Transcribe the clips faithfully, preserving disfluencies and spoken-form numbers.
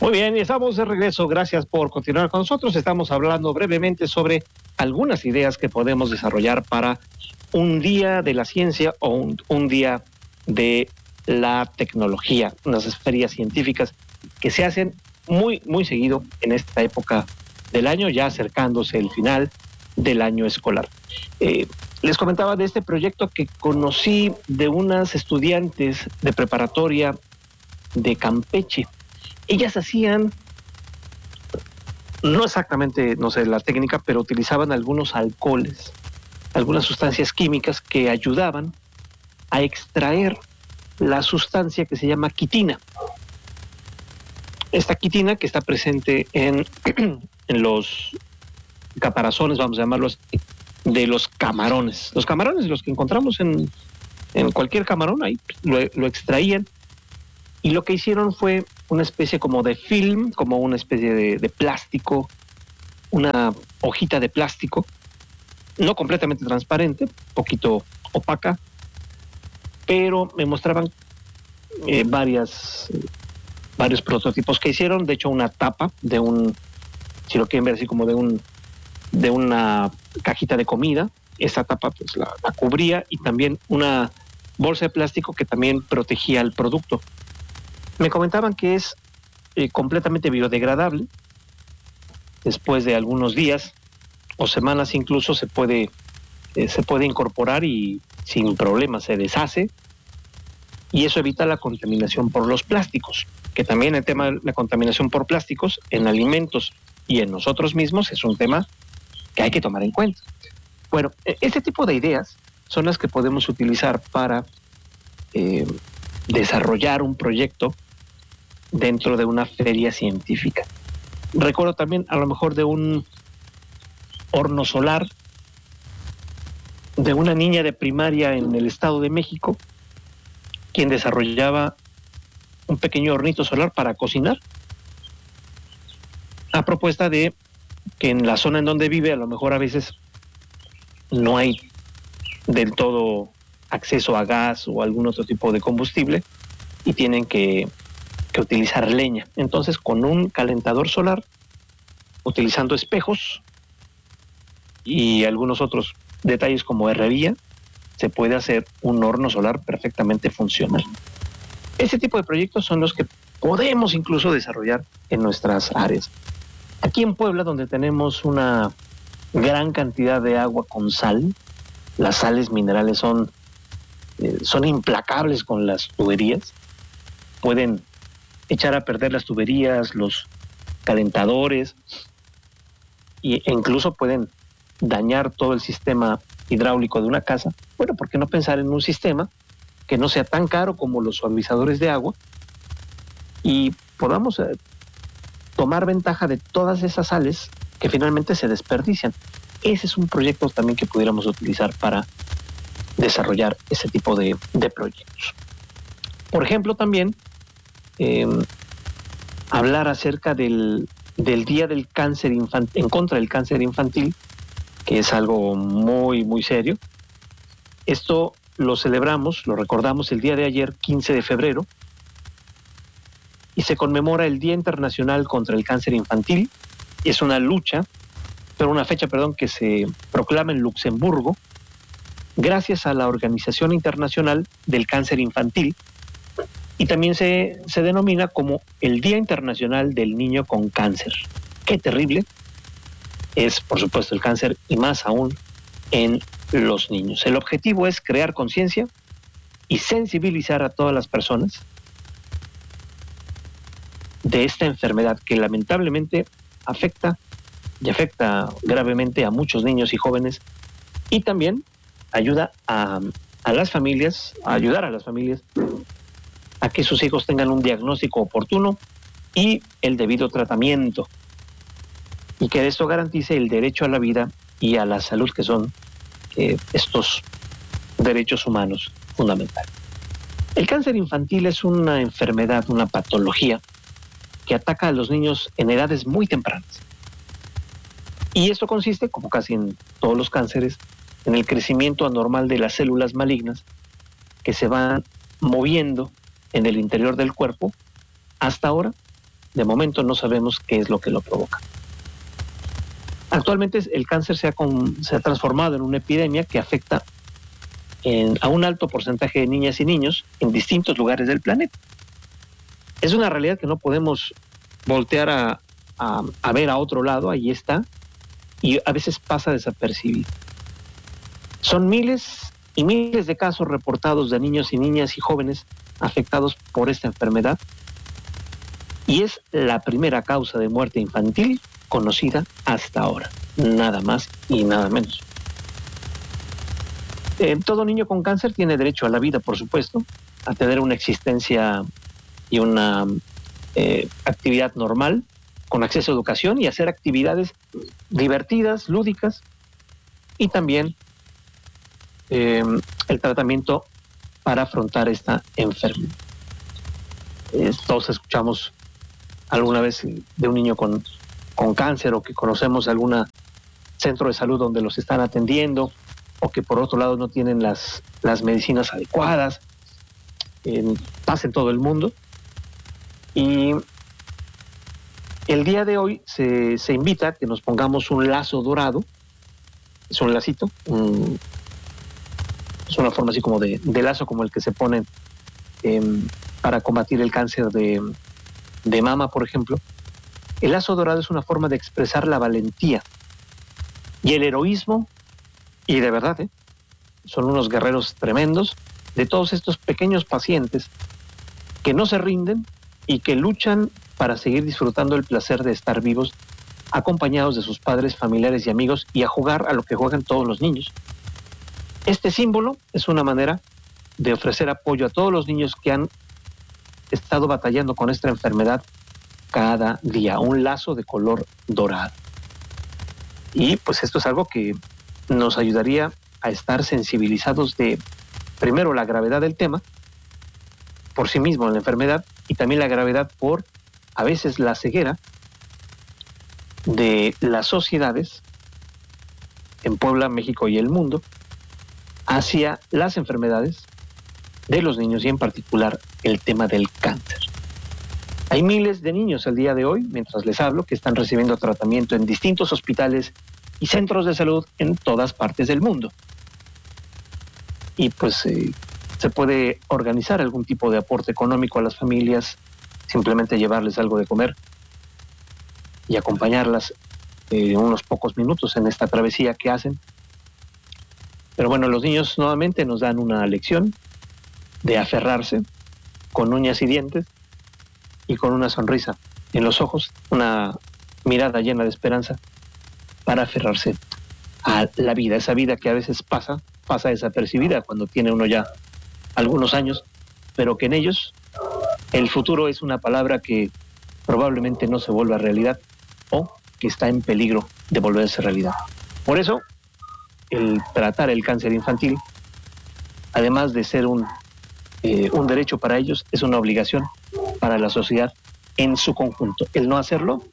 Muy bien, y estamos de regreso. Gracias por continuar con nosotros. Estamos hablando brevemente sobre algunas ideas que podemos desarrollar para un día de la ciencia o un, un día de la tecnología, unas ferias científicas que se hacen muy, muy seguido en esta época del año, ya acercándose el final del año escolar. Eh, les comentaba de este proyecto que conocí de unas estudiantes de preparatoria de Campeche. Ellas hacían, no exactamente, no sé, la técnica, pero utilizaban algunos alcoholes, algunas sustancias químicas que ayudaban a extraer la sustancia que se llama quitina. Esta quitina que está presente en, en los caparazones, vamos a llamarlos, de los camarones. Los camarones, los que encontramos en, en cualquier camarón, ahí lo, lo extraían. Y lo que hicieron fue una especie como de film, como una especie de, de plástico, una hojita de plástico, no completamente transparente, poquito opaca, pero me mostraban eh, varias, eh, varios prototipos que hicieron. De hecho, una tapa de un, si lo quieren ver así, como de un, de una cajita de comida. Esa tapa pues la, la cubría, y también una bolsa de plástico que también protegía el producto. Me comentaban que es eh, completamente biodegradable. Después de algunos días o semanas incluso se puede, eh, se puede incorporar y sin problema se deshace, y eso evita la contaminación por los plásticos, que también el tema de la contaminación por plásticos en alimentos y en nosotros mismos es un tema que hay que tomar en cuenta. Bueno, este tipo de ideas son las que podemos utilizar para eh, desarrollar un proyecto dentro de una feria científica. Recuerdo también a lo mejor de un horno solar de una niña de primaria en el Estado de México, quien desarrollaba un pequeño hornito solar para cocinar, a propuesta de que en la zona en donde vive a lo mejor a veces no hay del todo acceso a gas o algún otro tipo de combustible y tienen que, que utilizar leña. Entonces, con un calentador solar, utilizando espejos y algunos otros detalles como herrería, se puede hacer un horno solar perfectamente funcional. Ese tipo de proyectos son los que podemos incluso desarrollar en nuestras áreas. Aquí en Puebla, donde tenemos una gran cantidad de agua con sal, las sales minerales son, eh, son implacables con las tuberías, pueden echar a perder las tuberías, los calentadores, e incluso pueden dañar todo el sistema hidráulico de una casa. Bueno, ¿por qué no pensar en un sistema que no sea tan caro como los suavizadores de agua y podamos eh, tomar ventaja de todas esas sales que finalmente se desperdician? Ese es un proyecto también que pudiéramos utilizar para desarrollar ese tipo de, de proyectos. Por ejemplo, también eh, hablar acerca del, del Día del Cáncer Infantil, en contra del cáncer infantil, que es algo muy, muy serio. Esto lo celebramos, lo recordamos el día de ayer, quince de febrero, y se conmemora el Día Internacional contra el Cáncer Infantil. Es una lucha, pero una fecha, perdón, que se proclama en Luxemburgo, gracias a la Organización Internacional del Cáncer Infantil, y también se, se denomina como el Día Internacional del Niño con Cáncer. ¡Qué terrible es, por supuesto, el cáncer, y más aún en los niños! El objetivo es crear conciencia y sensibilizar a todas las personas de esta enfermedad que lamentablemente afecta y afecta gravemente a muchos niños y jóvenes, y también ayuda a, a las familias, a ayudar a las familias a que sus hijos tengan un diagnóstico oportuno y el debido tratamiento, y que esto garantice el derecho a la vida y a la salud, que son eh, estos derechos humanos fundamentales. El cáncer infantil es una enfermedad, una patología que ataca a los niños en edades muy tempranas. Y esto consiste, como casi en todos los cánceres, en el crecimiento anormal de las células malignas que se van moviendo en el interior del cuerpo. Hasta ahora de momento no sabemos qué es lo que lo provoca. Actualmente el cáncer se ha, con, se ha transformado en una epidemia que afecta en, a un alto porcentaje de niñas y niños en distintos lugares del planeta. Es una realidad que no podemos voltear a, a, a ver a otro lado, ahí está, y a veces pasa desapercibido. Son miles y miles de casos reportados de niños y niñas y jóvenes afectados por esta enfermedad, y es la primera causa de muerte infantil conocida hasta ahora, nada más y nada menos. Eh, todo niño con cáncer tiene derecho a la vida, por supuesto, a tener una existencia y una eh, actividad normal, con acceso a educación y hacer actividades divertidas, lúdicas, y también eh, el tratamiento para afrontar esta enfermedad. Eh, todos escuchamos alguna vez de un niño con, con cáncer, o que conocemos algún centro de salud donde los están atendiendo, o que por otro lado no tienen las, las medicinas adecuadas. Eh, pasa en todo el mundo. Y el día de hoy se, se invita a que nos pongamos un lazo dorado. Es un lacito, un, es una forma así como de, de lazo, como el que se pone eh, para combatir el cáncer de, de mama, por ejemplo. El lazo dorado es una forma de expresar la valentía y el heroísmo, y de verdad, ¿eh? son unos guerreros tremendos, de todos estos pequeños pacientes que no se rinden y que luchan para seguir disfrutando el placer de estar vivos, acompañados de sus padres, familiares y amigos, y a jugar a lo que juegan todos los niños. Este símbolo es una manera de ofrecer apoyo a todos los niños que han estado batallando con esta enfermedad cada día, un lazo de color dorado. Y pues esto es algo que nos ayudaría a estar sensibilizados de, primero, la gravedad del tema por sí mismo, la enfermedad, y también la gravedad por, a veces, la ceguera de las sociedades en Puebla, México y el mundo hacia las enfermedades de los niños, y en particular el tema del cáncer. Hay miles de niños el día de hoy, mientras les hablo, que están recibiendo tratamiento en distintos hospitales y centros de salud en todas partes del mundo. Y pues eh, se puede organizar algún tipo de aporte económico a las familias, simplemente llevarles algo de comer y acompañarlas eh, unos pocos minutos en esta travesía que hacen. Pero bueno, los niños nuevamente nos dan una lección de aferrarse con uñas y dientes y con una sonrisa en los ojos, una mirada llena de esperanza, para aferrarse a la vida, esa vida que a veces pasa, pasa desapercibida cuando tiene uno ya algunos años, pero que en ellos el futuro es una palabra que probablemente no se vuelva realidad, o que está en peligro de volverse realidad. Por eso, el tratar el cáncer infantil, además de ser un, eh, un derecho para ellos, es una obligación para la sociedad en su conjunto. El no hacerlo,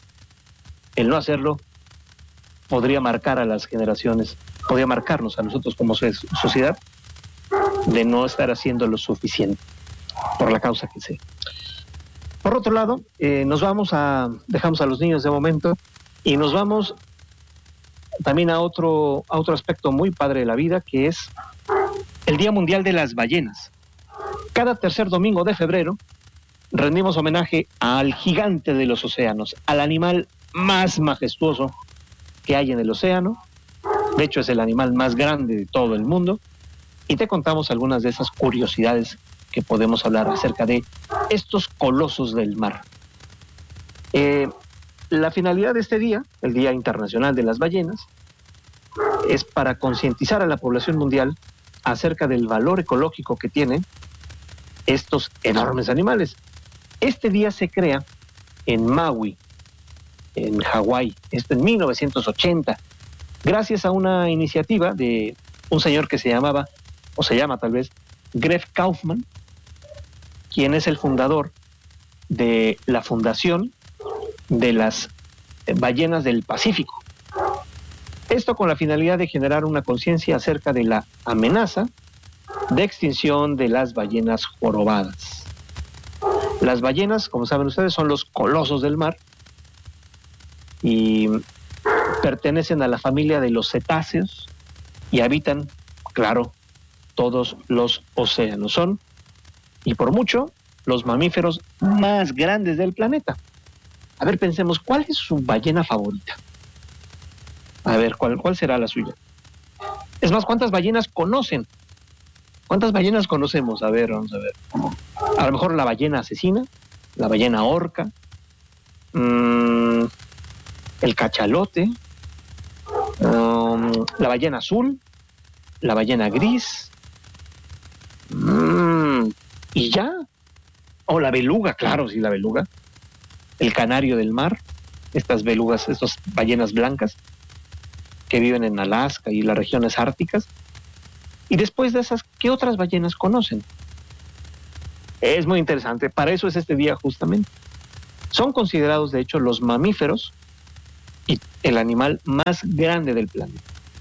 el no hacerlo podría marcar a las generaciones, podría marcarnos a nosotros como sociedad de no estar haciendo lo suficiente por la causa que sea. Por otro lado, eh, nos vamos a, dejamos a los niños de momento y nos vamos también a otro, a otro aspecto muy padre de la vida, que es el Día Mundial de las Ballenas. Cada tercer domingo de febrero rendimos homenaje al gigante de los océanos, al animal más majestuoso que hay en el océano. De hecho, es el animal más grande de todo el mundo, y te contamos algunas de esas curiosidades que podemos hablar acerca de estos colosos del mar. Eh, la finalidad de este día, el Día Internacional de las Ballenas, es para concientizar a la población mundial acerca del valor ecológico que tienen estos enormes animales. Este día se crea en Maui, en Hawái, esto en mil novecientos ochenta, gracias a una iniciativa de un señor que se llamaba, o se llama tal vez, Greg Kaufman, quien es el fundador de la Fundación de las Ballenas del Pacífico. Esto con la finalidad de generar una conciencia acerca de la amenaza de extinción de las ballenas jorobadas. Las ballenas, como saben ustedes, son los colosos del mar y pertenecen a la familia de los cetáceos y habitan, claro, todos los océanos. Son, y por mucho, los mamíferos más grandes del planeta. A ver, pensemos, ¿cuál es su ballena favorita? A ver, ¿cuál, cuál será la suya? Es más, ¿cuántas ballenas conocen? ¿Cuántas ballenas conocemos? A ver, vamos a ver. A lo mejor la ballena asesina, la ballena orca, mmm, el cachalote, um, la ballena azul, la ballena gris, mmm, y ya. O la beluga, claro, sí, la beluga. El canario del mar, estas belugas, estas ballenas blancas que viven en Alaska y las regiones árticas. Y después de esas, ¿qué otras ballenas conocen? Es muy interesante, para eso es este día justamente. Son considerados, de hecho, los mamíferos y el animal más grande del planeta.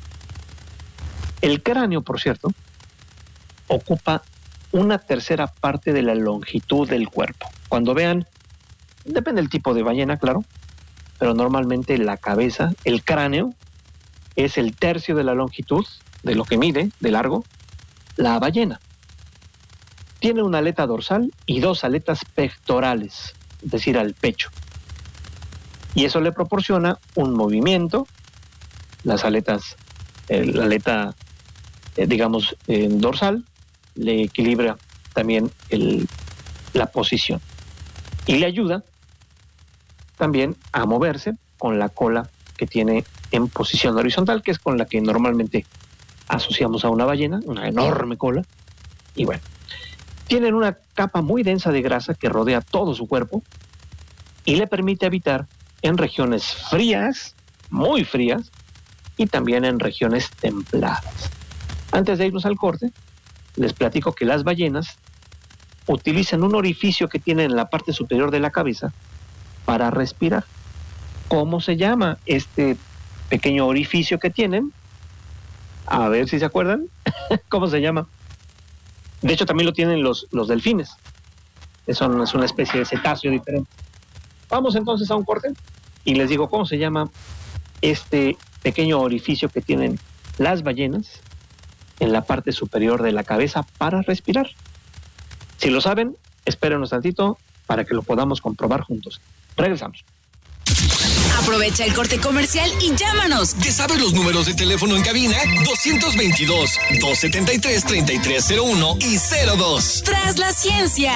El cráneo, por cierto, ocupa una tercera parte de la longitud del cuerpo. Cuando vean, depende del tipo de ballena, claro, pero normalmente la cabeza, el cráneo, es el tercio de la longitud de lo que mide de largo la ballena. Tiene una aleta dorsal y dos aletas pectorales, es decir, al pecho. Y eso le proporciona un movimiento. Las aletas, eh, la aleta, eh, digamos, eh, dorsal, le equilibra también el, la posición. Y le ayuda también a moverse con la cola que tiene en posición horizontal, que es con la que normalmente asociamos a una ballena, una enorme cola. Y bueno, tienen una capa muy densa de grasa que rodea todo su cuerpo y le permite habitar en regiones frías, muy frías, y también en regiones templadas. Antes de irnos al corte, les platico que las ballenas utilizan un orificio que tienen en la parte superior de la cabeza para respirar. ¿Cómo se llama este pequeño orificio que tienen? A ver si se acuerdan. ¿Cómo se llama? De hecho, también lo tienen los, los delfines. Eso es una especie de cetáceo diferente. Vamos entonces a un corte y les digo cómo se llama este pequeño orificio que tienen las ballenas en la parte superior de la cabeza para respirar. Si lo saben, espérenos tantito para que lo podamos comprobar juntos. Regresamos. Aprovecha el corte comercial y llámanos. ¿Te sabes los números de teléfono en cabina? dos veintidós, doscientos setenta y tres, treinta y tres cero uno y cero dos. Tras la ciencia.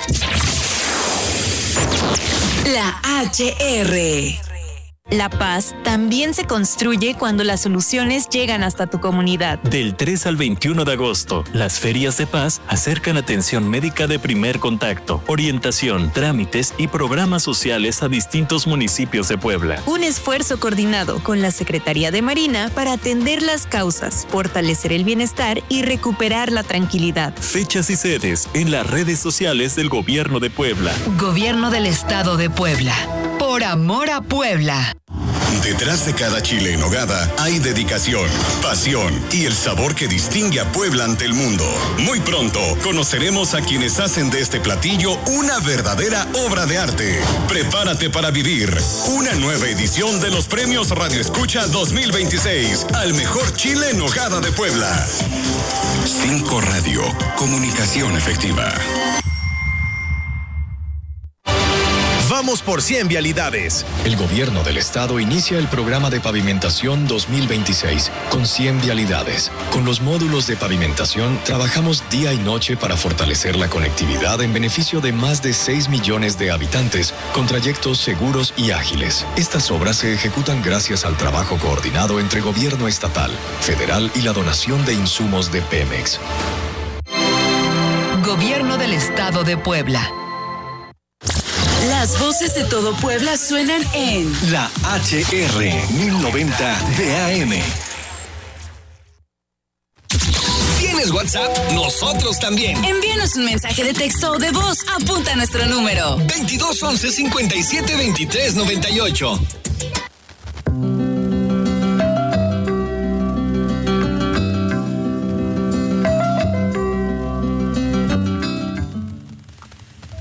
La H R. La paz también se construye cuando las soluciones llegan hasta tu comunidad. Del tres al veintiuno de agosto, las ferias de paz acercan atención médica de primer contacto, orientación, trámites y programas sociales a distintos municipios de Puebla. Un esfuerzo coordinado con la Secretaría de Marina para atender las causas, fortalecer el bienestar y recuperar la tranquilidad. Fechas y sedes en las redes sociales del Gobierno de Puebla. Gobierno del Estado de Puebla. Por amor a Puebla. Detrás de cada chile en nogada hay dedicación, pasión y el sabor que distingue a Puebla ante el mundo. Muy pronto conoceremos a quienes hacen de este platillo una verdadera obra de arte. Prepárate para vivir una nueva edición de los Premios Radio Escucha dos mil veintiséis al mejor chile en nogada de Puebla. Cinco Radio, comunicación efectiva. Vamos por cien vialidades. El gobierno del estado inicia el programa de pavimentación dos mil veintiséis con cien vialidades. Con los módulos de pavimentación trabajamos día y noche para fortalecer la conectividad en beneficio de más de seis millones de habitantes con trayectos seguros y ágiles. Estas obras se ejecutan gracias al trabajo coordinado entre gobierno estatal, federal y la donación de insumos de Pemex. Gobierno del Estado de Puebla. Las voces de todo Puebla suenan en La H R mil noventa de A M. ¿Tienes WhatsApp? Nosotros también. Envíanos un mensaje de texto o de voz. Apunta nuestro número. veintidós once cincuenta y siete veintitrés noventa y ocho.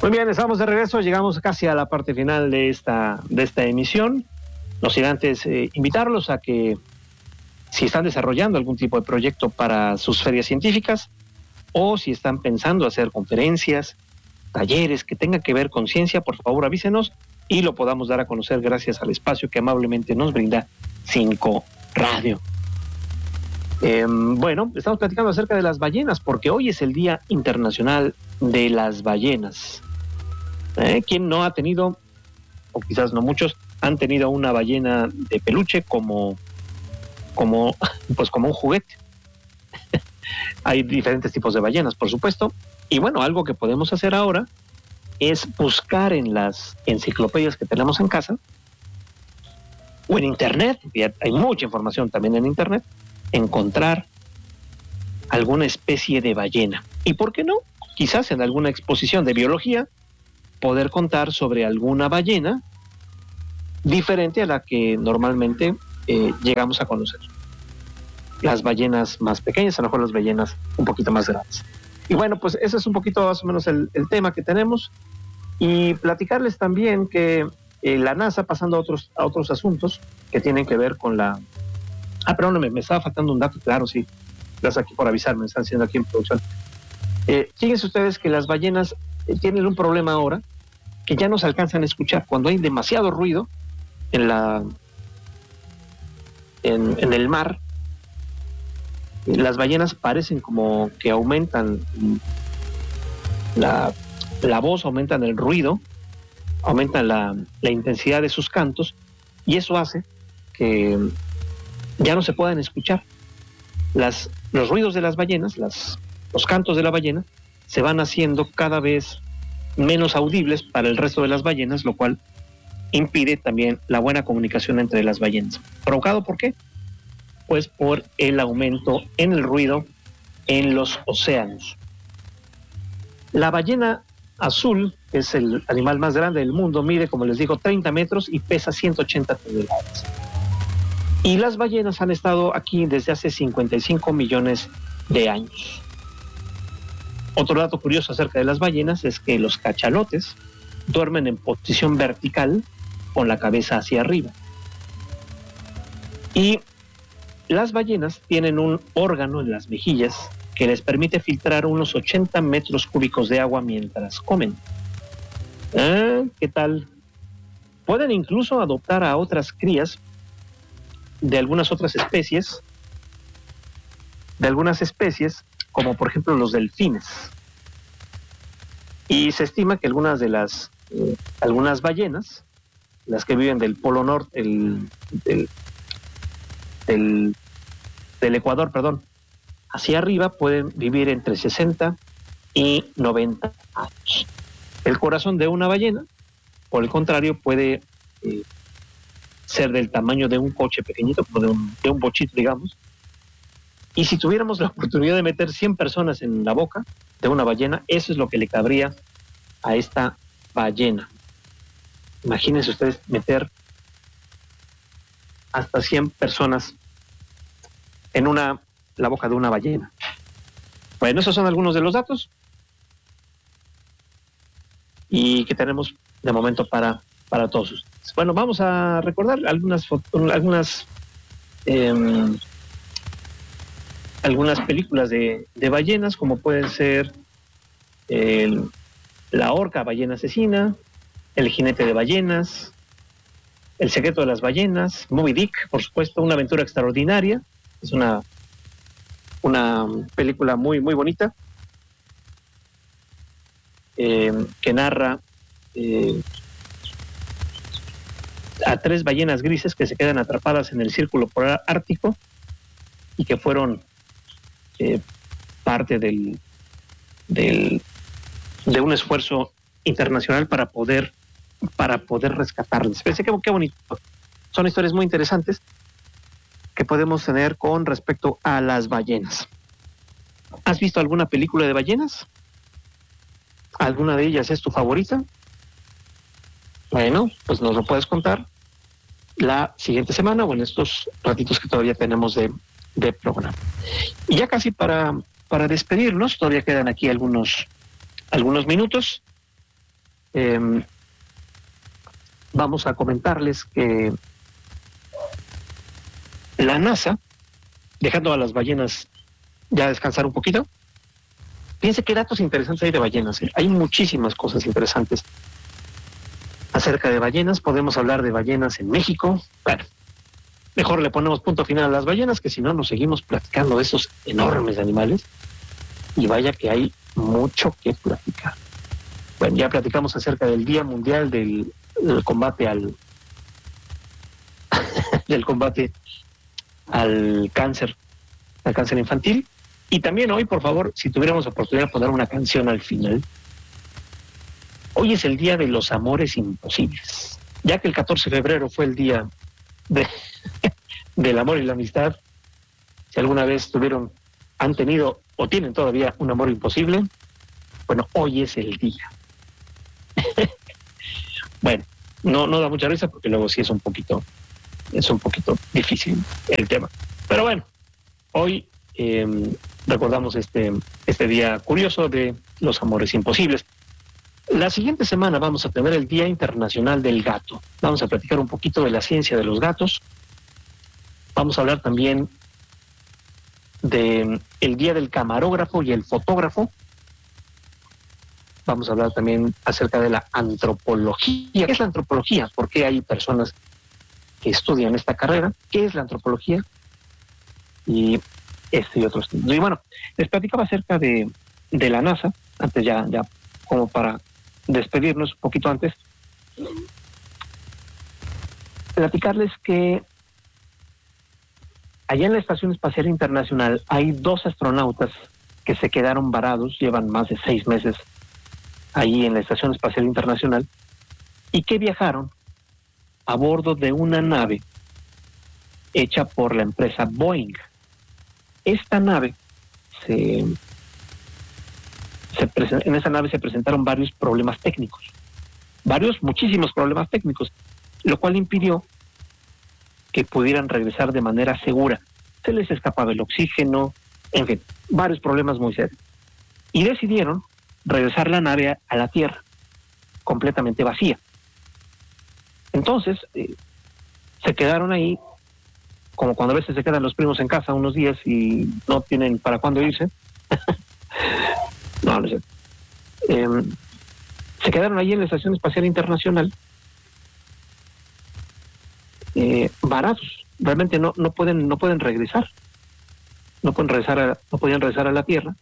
Muy bien, estamos de regreso, llegamos casi a la parte final de esta, de esta emisión. No sin antes eh, invitarlos a que, si están desarrollando algún tipo de proyecto para sus ferias científicas, o si están pensando hacer conferencias, talleres que tengan que ver con ciencia, por favor avísenos y lo podamos dar a conocer gracias al espacio que amablemente nos brinda cinco Radio. Eh, bueno, estamos platicando acerca de las ballenas, porque hoy es el Día Internacional de las Ballenas. Eh, ¿Quién no ha tenido, o quizás no muchos, han tenido una ballena de peluche como, como, pues como un juguete? Hay diferentes tipos de ballenas, por supuesto, y bueno, algo que podemos hacer ahora es buscar en las enciclopedias que tenemos en casa, o en internet, hay mucha información también en internet, encontrar alguna especie de ballena. Y por qué no, quizás en alguna exposición de biología, poder contar sobre alguna ballena diferente a la que normalmente eh, llegamos a conocer. Las ballenas más pequeñas, a lo mejor las ballenas un poquito más grandes. Y bueno, pues ese es un poquito más o menos el, el tema que tenemos. Y platicarles también que eh, la NASA, pasando a otros, a otros asuntos que tienen que ver con la... Ah, perdón, me, me estaba faltando un dato, claro, sí. Gracias aquí por avisarme, me están haciendo aquí en producción. Eh, fíjense ustedes que las ballenas eh, tienen un problema ahora, que ya no se alcanzan a escuchar. Cuando hay demasiado ruido en la en, en el mar, eh, las ballenas parecen como que aumentan la, la voz, aumentan el ruido, aumentan la, la intensidad de sus cantos, y eso hace que ya no se puedan escuchar. Las, los ruidos de las ballenas, las, los cantos de la ballena, se van haciendo cada vez menos audibles para el resto de las ballenas, lo cual impide también la buena comunicación entre las ballenas. ¿Provocado por qué? Pues por el aumento en el ruido en los océanos. La ballena azul, que es el animal más grande del mundo, mide, como les digo, treinta metros y pesa ciento ochenta toneladas. Y las ballenas han estado aquí desde hace cincuenta y cinco millones de años. Otro dato curioso acerca de las ballenas es que los cachalotes duermen en posición vertical con la cabeza hacia arriba. Y las ballenas tienen un órgano en las mejillas que les permite filtrar unos ochenta metros cúbicos de agua mientras comen. ¿Ah, qué tal? Pueden incluso adoptar a otras crías de algunas otras especies, de algunas especies, como por ejemplo los delfines. Y se estima que algunas de las, eh, algunas ballenas, las que viven del Polo Norte, el, del, del, del Ecuador, perdón, hacia arriba, pueden vivir entre sesenta y noventa años. El corazón de una ballena, por el contrario, puede eh, ser del tamaño de un coche pequeñito, como de un, de un bochito, digamos. Y si tuviéramos la oportunidad de meter cien personas en la boca de una ballena, eso es lo que le cabría a esta ballena. Imagínense ustedes meter hasta cien personas en una, la boca de una ballena. Bueno, esos son algunos de los datos y que tenemos de momento para, para todos ustedes. Bueno, vamos a recordar algunas algunas eh, algunas películas de, de ballenas, como pueden ser eh, La Orca, ballena asesina, El jinete de ballenas, El secreto de las ballenas, Moby Dick, por supuesto, Una aventura extraordinaria. Es una una película muy muy bonita eh, que narra eh, a tres ballenas grises que se quedan atrapadas en el círculo polar ártico y que fueron eh, parte del, del de un esfuerzo internacional para poder para poder rescatarlas. Pensé que qué bonito. Son historias muy interesantes que podemos tener con respecto a las ballenas. ¿Has visto alguna película de ballenas? ¿Alguna de ellas es tu favorita? Bueno, pues nos lo puedes contar la siguiente semana o en estos ratitos que todavía tenemos de, de programa. Y ya casi para, para despedirnos, todavía quedan aquí algunos, algunos minutos. eh, vamos a comentarles que la NASA, dejando a las ballenas ya descansar un poquito, fíjense qué datos interesantes hay de ballenas, ¿eh? Hay muchísimas cosas interesantes acerca de ballenas. Podemos hablar de ballenas en México. Bueno, mejor le ponemos punto final a las ballenas, que si no nos seguimos platicando de esos enormes animales, y vaya que hay mucho que platicar. Bueno, ya platicamos acerca del Día Mundial del, del combate al del combate al cáncer, al cáncer infantil, y también hoy, por favor, si tuviéramos oportunidad de poner una canción al final. Hoy es el Día de los Amores Imposibles, ya que el catorce de febrero fue el día de del amor y la amistad. Si alguna vez tuvieron, han tenido o tienen todavía un amor imposible, bueno, hoy es el día. Bueno, no, no da mucha risa porque luego sí es un poquito, es un poquito difícil el tema. Pero bueno, hoy eh, recordamos este, este día curioso de los amores imposibles. La siguiente semana vamos a tener el Día Internacional del Gato. Vamos a platicar un poquito de la ciencia de los gatos. Vamos a hablar también de el Día del Camarógrafo y el Fotógrafo. Vamos a hablar también acerca de la antropología. ¿Qué es la antropología? ¿Por qué hay personas que estudian esta carrera? ¿Qué es la antropología? Y este y otros temas. Y bueno, les platicaba acerca de, de la NASA, antes ya, ya como para despedirnos un poquito antes, platicarles que allá en la Estación Espacial Internacional hay dos astronautas que se quedaron varados, llevan más de seis meses ahí en la Estación Espacial Internacional, y que viajaron a bordo de una nave hecha por la empresa Boeing. Esta nave se... Se presen- en esa nave se presentaron varios problemas técnicos, varios, muchísimos problemas técnicos, lo cual impidió que pudieran regresar de manera segura. Se les escapaba el oxígeno, en fin, varios problemas muy serios. Y decidieron regresar la nave a, a la Tierra, completamente vacía. Entonces, eh, se quedaron ahí, como cuando a veces se quedan los primos en casa unos días y no tienen para cuándo irse. No, no sé. Eh, se quedaron ahí en la Estación Espacial Internacional eh, varados. Realmente no, no pueden, no pueden regresar. No pueden regresar a, no podían regresar a la Tierra.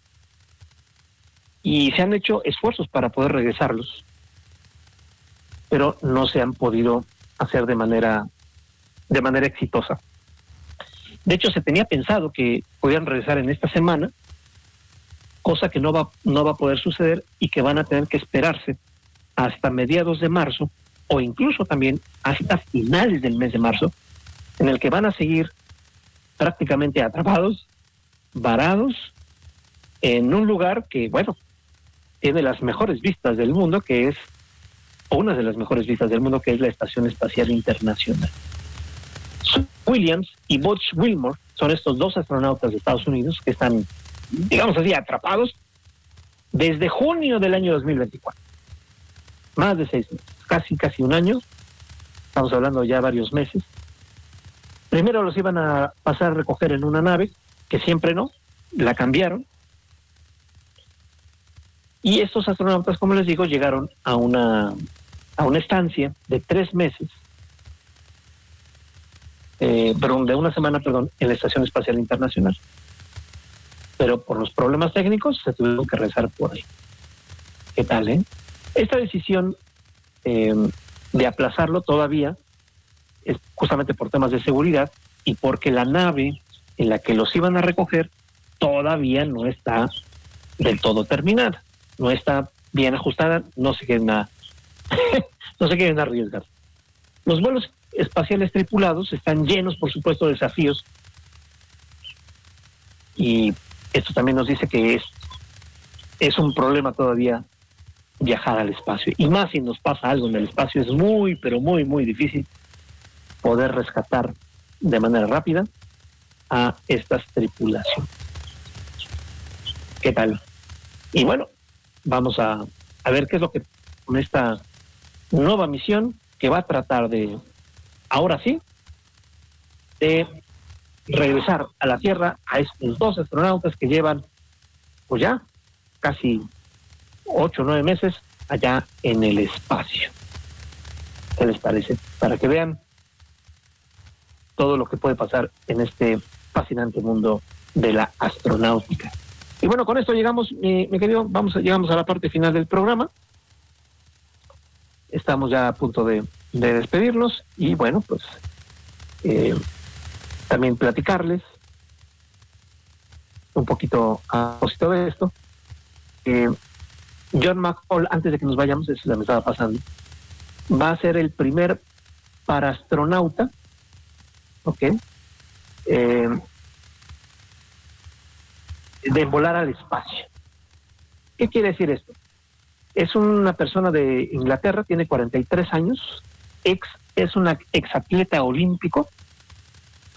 Y se han hecho esfuerzos para poder regresarlos, pero no se han podido hacer de manera, de manera exitosa. De hecho, se tenía pensado que podían regresar en esta semana, cosa que no va, no va a poder suceder y que van a tener que esperarse hasta mediados de marzo o incluso también hasta finales del mes de marzo, en el que van a seguir prácticamente atrapados, varados, en un lugar que, bueno, tiene las mejores vistas del mundo, que es, o una de las mejores vistas del mundo, que es la Estación Espacial Internacional. Williams y Butch Wilmore son estos dos astronautas de Estados Unidos que están, digamos así, atrapados desde junio del año dos mil veinticuatro. Más de seis meses, casi, casi un año. Estamos hablando ya varios meses. Primero los iban a pasar a recoger en una nave, que siempre no, la cambiaron. Y estos astronautas, como les digo, llegaron a una, a una estancia de tres meses, eh, perdón, de una semana, perdón, en la Estación Espacial Internacional. Pero por los problemas técnicos se tuvieron que regresar por ahí. ¿Qué tal, eh? Esta decisión eh, de aplazarlo todavía es justamente por temas de seguridad y porque la nave en la que los iban a recoger todavía no está del todo terminada, no está bien ajustada, no se quieren a, no se quieren arriesgar. Los vuelos espaciales tripulados están llenos, por supuesto, de desafíos, y esto también nos dice que es, es un problema todavía viajar al espacio, y más si nos pasa algo en el espacio, es muy, pero muy, muy difícil poder rescatar de manera rápida a estas tripulaciones. ¿Qué tal? Y bueno, vamos a, a ver qué es lo que con esta nueva misión que va a tratar de, ahora sí, de regresar a la Tierra a estos dos astronautas que llevan, pues ya, casi ocho o nueve meses allá en el espacio. ¿Qué les parece? Para que vean todo lo que puede pasar en este fascinante mundo de la astronáutica. Y bueno, con esto llegamos, mi, mi querido, vamos a, llegamos a la parte final del programa. Estamos ya a punto de, de despedirnos y bueno, pues eh, también platicarles un poquito a propósito de esto. Eh, John McCall, antes de que nos vayamos, eso ya me estaba pasando, va a ser el primer paraastronauta, ¿ok? Eh, de volar al espacio. ¿Qué quiere decir esto? Es una persona de Inglaterra, tiene cuarenta y tres años, ex, es una exatleta olímpico,